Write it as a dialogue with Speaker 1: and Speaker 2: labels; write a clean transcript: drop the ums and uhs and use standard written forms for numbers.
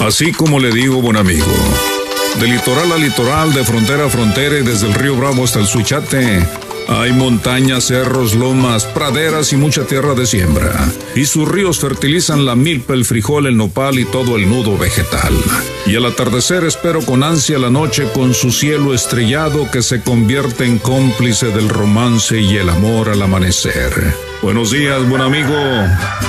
Speaker 1: Así como le digo, buen amigo, de litoral a litoral, de frontera a frontera y desde el río Bravo hasta el Suchiate, hay montañas, cerros, lomas, praderas y mucha tierra de siembra. Y sus ríos fertilizan la milpa, el frijol, el nopal y todo el nudo vegetal. Y al atardecer espero con ansia la noche con su cielo estrellado que se convierte en cómplice del romance y el amor al amanecer. Buenos días, buen amigo.